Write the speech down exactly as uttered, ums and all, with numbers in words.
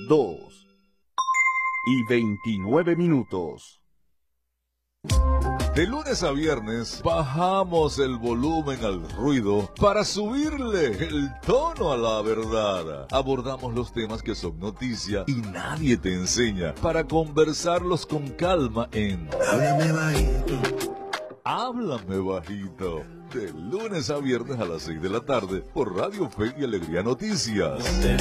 dos y veintinueve minutos. De lunes a viernes bajamos el volumen al ruido para subirle el tono a la verdad. Abordamos los temas que son noticia y nadie te enseña para conversarlos con calma en Háblame Bajito. Háblame Bajito. De lunes a viernes a las seis de la tarde por Radio Fe y Alegría Noticias.